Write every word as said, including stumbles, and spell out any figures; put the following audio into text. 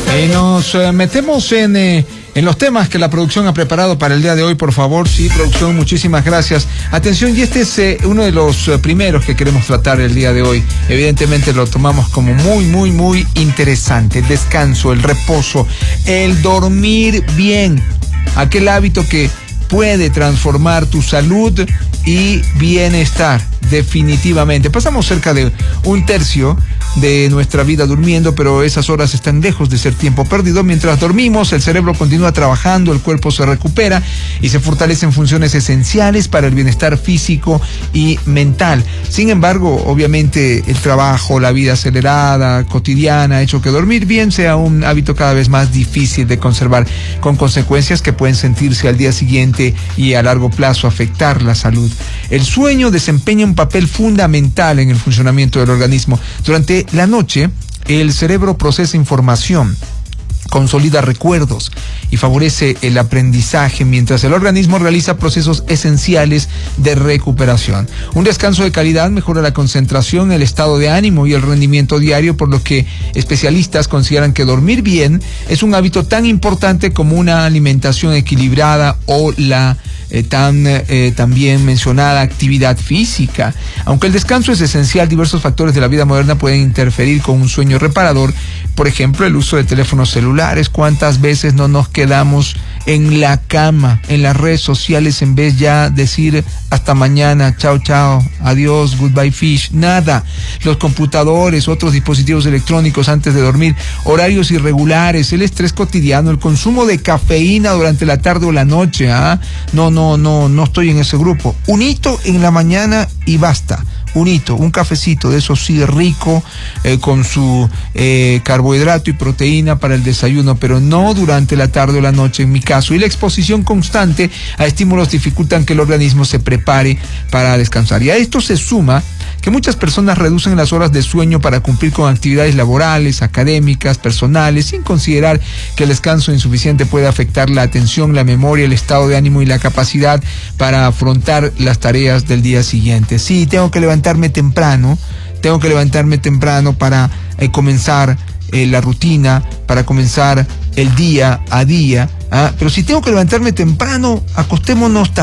Eh, nos eh, metemos en, eh, en los temas que la producción ha preparado para el día de hoy, por favor. Sí, producción, muchísimas gracias. Atención, y este es eh, uno de los eh, primeros que queremos tratar el día de hoy. Evidentemente lo tomamos como muy, muy, muy interesante. El descanso, el reposo, el dormir bien. Aquel hábito que puede transformar tu salud y bienestar, definitivamente. Pasamos cerca de un tercio de nuestra vida durmiendo, pero esas horas están lejos de ser tiempo perdido. Mientras dormimos, el cerebro continúa trabajando, el cuerpo se recupera y se fortalecen funciones esenciales para el bienestar físico y mental. Sin embargo, obviamente, el trabajo, la vida acelerada, cotidiana, ha hecho que dormir bien sea un hábito cada vez más difícil de conservar, con consecuencias que pueden sentirse al día siguiente y a largo plazo afectar la salud. El sueño desempeña un papel fundamental en el funcionamiento del organismo. Durante la noche, el cerebro procesa información, consolida recuerdos y favorece el aprendizaje, mientras el organismo realiza procesos esenciales de recuperación. Un descanso de calidad mejora la concentración, el estado de ánimo y el rendimiento diario, por lo que especialistas consideran que dormir bien es un hábito tan importante como una alimentación equilibrada o la Eh, tan eh, también mencionada actividad física. Aunque el descanso es esencial, diversos factores de la vida moderna pueden interferir con un sueño reparador. Por ejemplo, el uso de teléfonos celulares. ¿Cuántas veces no nos quedamos en la cama, en las redes sociales, en vez ya decir hasta mañana, chao, chao, adiós, goodbye fish? Nada. Los computadores, otros dispositivos electrónicos antes de dormir, horarios irregulares, el estrés cotidiano, el consumo de cafeína durante la tarde o la noche. ¿ah? No, no, no, no estoy en ese grupo. Un hito en la mañana y basta. Un hito, un cafecito, de eso sí, rico, eh, con su eh, carbohidrato y proteína para el desayuno, pero no durante la tarde o la noche en mi caso. Y la exposición constante a estímulos dificultan que el organismo se prepare para descansar. Y a esto se suma que muchas personas reducen las horas de sueño para cumplir con actividades laborales, académicas, personales, sin considerar que el descanso insuficiente puede afectar la atención, la memoria, el estado de ánimo y la capacidad para afrontar las tareas del día siguiente. Sí, tengo que levantarme temprano, tengo que levantarme temprano para eh, comenzar eh, la rutina, para comenzar el día a día, ¿ah? Pero si tengo que levantarme temprano, acostémonos también.